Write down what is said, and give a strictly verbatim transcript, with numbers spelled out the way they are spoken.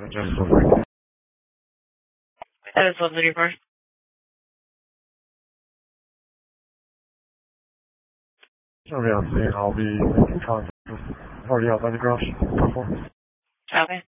just so quickly. That is what Liberty Bar. Okay, I'm saying I'll be in contact with the party out by the garage. Okay.